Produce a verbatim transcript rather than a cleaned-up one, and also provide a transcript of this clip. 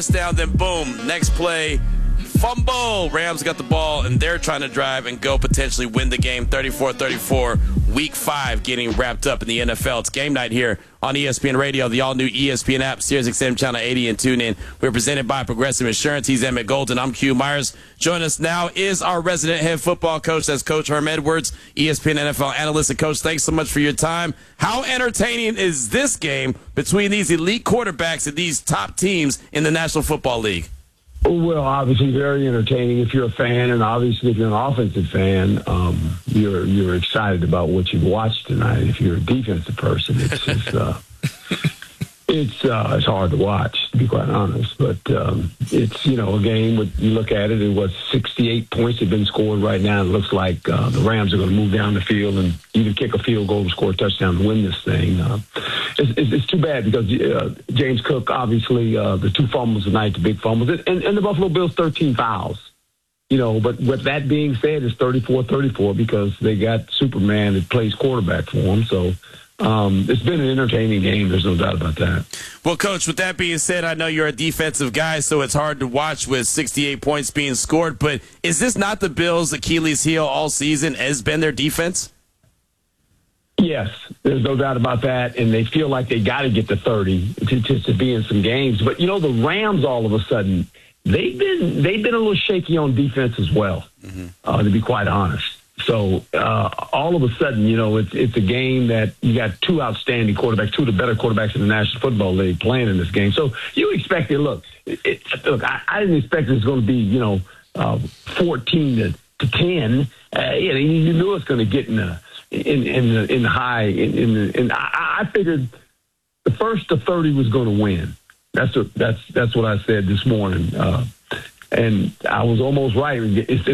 Down, then boom, next play, fumble. Rams got the ball, and they're trying to drive and go potentially win the game. thirty-four thirty-four, week five getting wrapped up in the N F L. It's game night here on E S P N Radio, the all-new E S P N app, Sirius X M Channel eighty, and TuneIn. We're presented by Progressive Insurance. He's Emmett Golden. I'm Q Myers. Join us now is our resident head football coach. That's Coach Herm Edwards, E S P N N F L analyst. And, Coach, thanks so much for your time. How entertaining is this game between these elite quarterbacks and these top teams in the National Football League? Well, obviously very entertaining if you're a fan, and obviously if you're an offensive fan, um, you're you're excited about what you've watched tonight. If you're a defensive person, it's just, uh, it's uh, it's hard to watch, to be quite honest. But um, it's, you know, a game where you look at it, it was sixty-eight points have been scored right now. It looks like uh, the Rams are going to move down the field and either kick a field goal or score a touchdown to win this thing. Uh, It's, it's, it's too bad because uh, James Cook, obviously, uh, the two fumbles tonight, the big fumbles, and, and the Buffalo Bills, thirteen fouls. You know, but with that being said, it's thirty-four thirty-four because they got Superman that plays quarterback for them. So um, it's been an entertaining game. There's no doubt about that. Well, Coach, with that being said, I know you're a defensive guy, so it's hard to watch with sixty-eight points being scored. But is this not the Bills' Achilles heel all season? Has been their defense? Yes, there's no doubt about that, and they feel like they got to get to thirty to, to, to be in some games. But, you know, the Rams all of a sudden, they've been they've been a little shaky on defense as well, mm-hmm. uh, to be quite honest. So uh, all of a sudden, you know, it's it's a game that you got two outstanding quarterbacks, two of the better quarterbacks in the National Football League playing in this game. So you expect it. Look, it, it, look, I, I didn't expect it was going to be, you know, uh, fourteen to, to ten. Uh, you know, you knew it was going to get in the in in the in the high in, in the and I, I figured the first to thirty was going to win. That's what that's that's what I said this morning, uh, and I was almost right. It's,